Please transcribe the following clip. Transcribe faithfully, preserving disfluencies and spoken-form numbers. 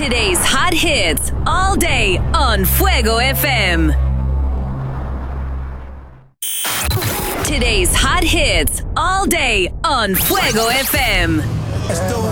Today's hot hits all day on Fuego F M. Today's hot hits all day on Fuego F M. Esto